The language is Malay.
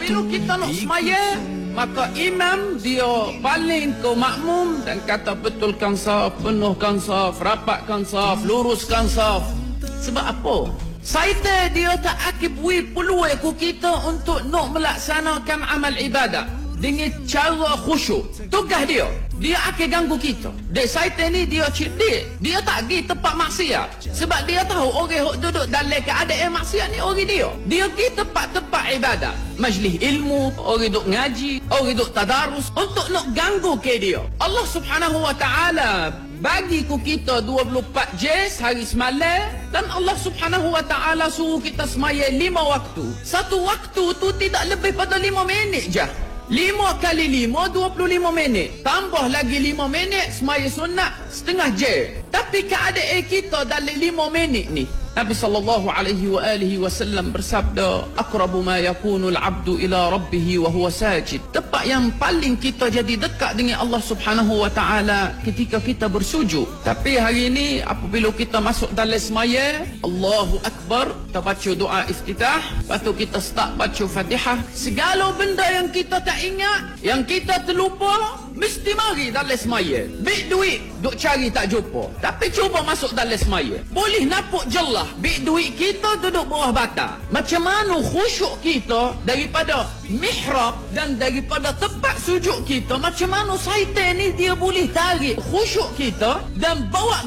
Apabila kita nak semaya, maka imam dia paling ke makmum dan kata betulkan saf, penuhkan saf, rapatkan saf, luruskan saf. Sebab apa? Syaitan dia tak akibui peluang kita untuk nak melaksanakan amal ibadah dengan cara khusyuk. Tugas dia akan ganggu kita. Syaitan ni dia cerdik. Dia tak pergi tempat maksiat. Sebab dia tahu orang yang duduk dalam keadaan maksiat ni orang dia. Dia pergi tempat-tempat ibadah. Majlis ilmu, orang duduk ngaji, orang duduk tadarus untuk nak ganggu ke dia. Allah Subhanahu Wa Ta'ala bagi ku kita 24 juz hari semalam dan Allah Subhanahu Wa Ta'ala suruh kita semaya 5 waktu. Satu waktu tu tidak lebih pada 5 minit je. 5 kali 5, 25 minit. Tambah lagi 5 minit, semaya sunat setengah juz. Tapi keadaan kita dalam 5 minit ni, Nabi SAW bersabda, aqrabu ma yakunul abdu ila rabbih wa huwa sajid. Tempat yang paling kita jadi dekat dengan Allah Subhanahu Wa Ta'ala ketika kita bersujud. Tapi hari ini apabila kita masuk dalam semaya, Allahu Akbar, kita baca doa iftitah, lepas tu kita start baca Fatihah. Segala benda yang kita tak ingat, yang kita terlupa, mesti mari dalam semaya. Bik duit duk cari tak jumpa, tapi cuba masuk dalam semaya. Boleh nampak jelas bik duit kita duduk bawah bata. Macam mana khusyuk kita daripada mihrab dan daripada tempat sujud kita, macam mana syaitan ni dia boleh tarik khusyuk kita dan bawa